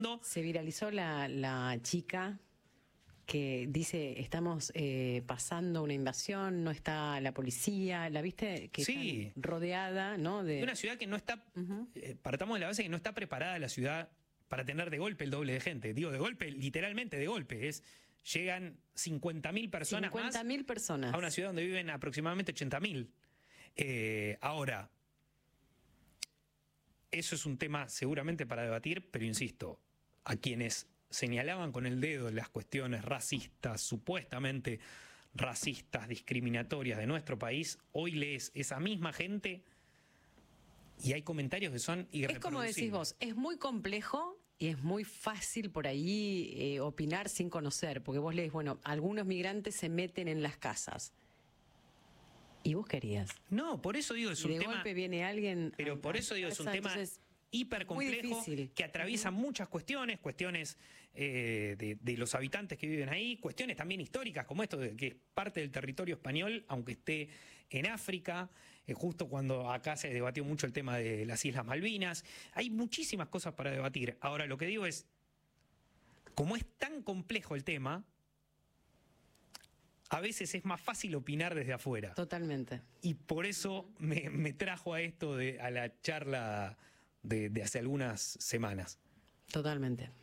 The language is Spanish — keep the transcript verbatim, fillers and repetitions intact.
Se viralizó la, la chica que dice, estamos eh, pasando una invasión, no está la policía, ¿la viste? Que sí. está rodeada, ¿no? De una ciudad que no está, uh-huh. eh, partamos de la base que no está preparada la ciudad para tener de golpe el doble de gente. Digo, de golpe, literalmente de golpe. Es, llegan cincuenta mil personas cincuenta mil personas a una ciudad donde viven aproximadamente ochenta mil. Eh, ahora, eso es un tema seguramente para debatir, pero insisto, a quienes señalaban con el dedo las cuestiones racistas, supuestamente racistas, discriminatorias de nuestro país, hoy lees esa misma gente y hay comentarios que son irreproducibles. Es como decís vos, es muy complejo y es muy fácil por ahí eh, opinar sin conocer, porque vos lees, bueno, algunos migrantes se meten en las casas. ¿Y vos querías? No, por eso digo, es un y de tema... De golpe viene alguien... Pero por eso digo, es un tema... hiper complejo que atraviesa uh-huh. muchas cuestiones, cuestiones eh, de, de los habitantes que viven ahí, cuestiones también históricas como esto de que es parte del territorio español, aunque esté en África, eh, justo cuando acá se debatió mucho el tema de las Islas Malvinas. Hay muchísimas cosas para debatir. Ahora, lo que digo es, como es tan complejo el tema, a veces es más fácil opinar desde afuera. Totalmente. Y por eso me, me trajo a esto, de, a la charla... De, de hace algunas semanas. Totalmente.